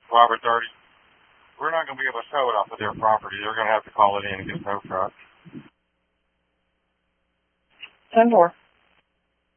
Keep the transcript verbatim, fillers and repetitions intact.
Robert thirty. We're not going to be able to tow it off of their property. They're going to have to call it in and get a tow truck. ten four.